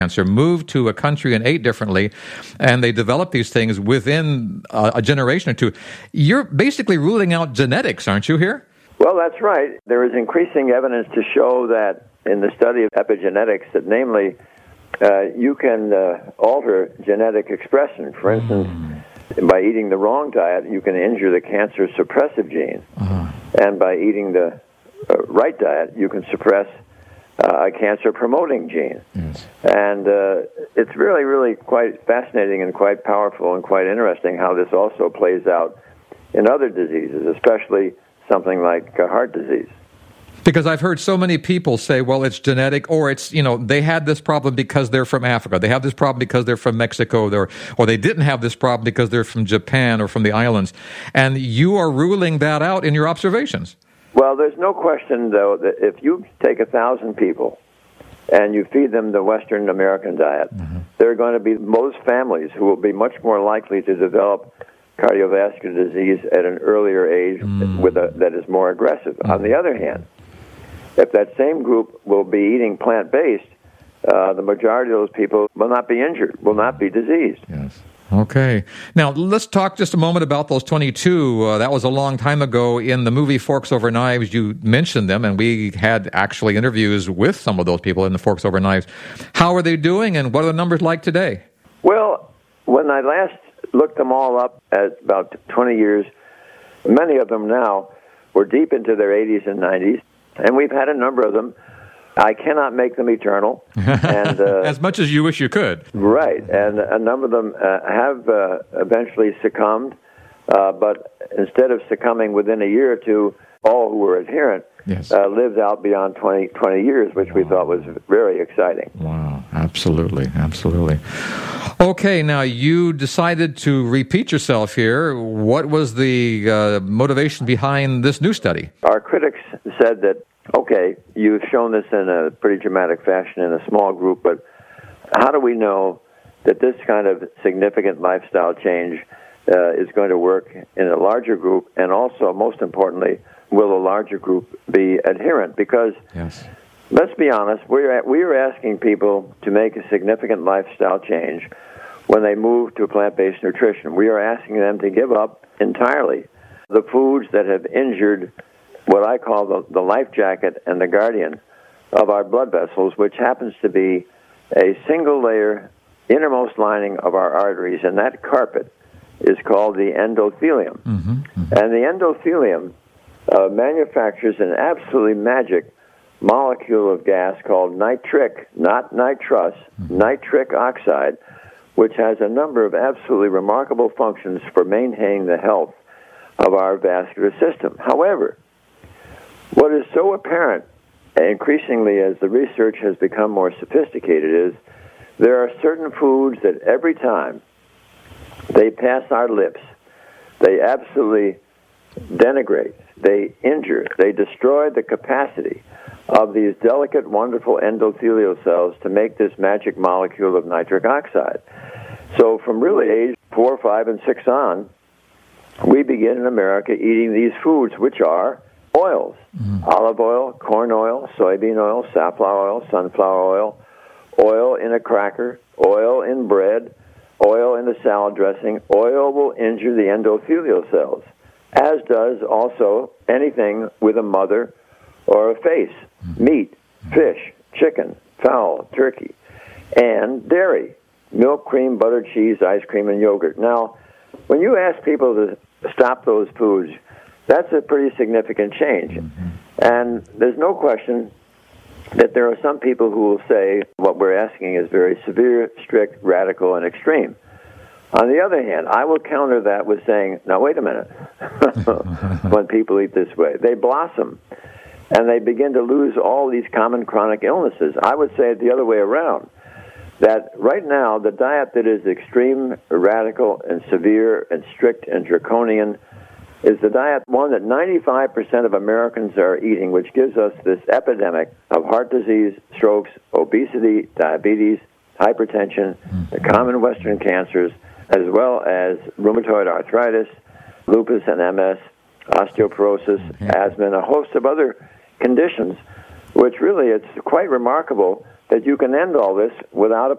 cancer, moved to a country and ate differently, and they developed these things within a generation or two. You're basically ruling out genetics, aren't you, here? Well, that's right. There is increasing evidence to show that in the study of epigenetics, that namely, you can alter genetic expression. For instance, by eating the wrong diet, you can injure the cancer suppressive gene. And by eating the right diet, you can suppress a cancer-promoting gene. Yes. And it's really, really quite fascinating and quite powerful and quite interesting how this also plays out in other diseases, especially something like heart disease. Because I've heard so many people say, well, it's genetic, or it's, they had this problem because they're from Africa. They have this problem because they're from Mexico, or they didn't have this problem because they're from Japan or from the islands. And you are ruling that out in your observations. Well, there's no question, though, that if you take 1,000 people and you feed them the Western American diet, there are going to be most families who will be much more likely to develop cardiovascular disease at an earlier age that is more aggressive. On the other hand, if that same group will be eating plant-based, the majority of those people will not be injured, will not be diseased. Yes. Okay. Now, let's talk just a moment about those 22. That was a long time ago. In the movie Forks Over Knives, you mentioned them, and we had actually interviews with some of those people in the Forks Over Knives. How are they doing, and what are the numbers like today? Well, when I last looked them all up at about 20 years, many of them now were deep into their 80s and 90s, and we've had a number of them. I cannot make them eternal. And as much as you wish you could. Right, and a number of them have eventually succumbed, but instead of succumbing within a year or two, all who were adherent lived out beyond 20 years, which we thought was very exciting. Wow, absolutely. Okay, now you decided to repeat yourself here. What was the motivation behind this new study? Our critics said that, okay, you've shown this in a pretty dramatic fashion in a small group, but how do we know that this kind of significant lifestyle change is going to work in a larger group, and also, most importantly, will a larger group be adherent? Because, let's be honest, we are asking people to make a significant lifestyle change when they move to plant-based nutrition. We are asking them to give up entirely the foods that have injured what I call the life jacket and the guardian of our blood vessels, which happens to be a single-layer innermost lining of our arteries, and that carpet is called the endothelium. And the endothelium manufactures an absolutely magic molecule of gas called nitric, not nitrous, nitric oxide, which has a number of absolutely remarkable functions for maintaining the health of our vascular system. However, what is so apparent increasingly as the research has become more sophisticated is there are certain foods that every time they pass our lips, they absolutely denigrate, they injure, they destroy the capacity of these delicate, wonderful endothelial cells to make this magic molecule of nitric oxide. So from really age 4, 5, and 6 on, we begin in America eating these foods, which are oils: olive oil, corn oil, soybean oil, safflower oil, sunflower oil, oil in a cracker, oil in bread, oil in the salad dressing. Oil will injure the endothelial cells, as does also anything with a mother or a face: meat, fish, chicken, fowl, turkey, and dairy: milk, cream, butter, cheese, ice cream, and yogurt. Now, when you ask people to stop those foods, that's a pretty significant change. And there's no question that there are some people who will say what we're asking is very severe, strict, radical, and extreme. On the other hand, I will counter that with saying, now wait a minute, when people eat this way, they blossom, and they begin to lose all these common chronic illnesses. I would say it the other way around, that right now, the diet that is extreme, radical, and severe, and strict, and draconian is the diet, one that 95% of Americans are eating, which gives us this epidemic of heart disease, strokes, obesity, diabetes, hypertension, the common Western cancers, as well as rheumatoid arthritis, lupus and MS, osteoporosis, asthma, and a host of other conditions, which really it's quite remarkable that you can end all this without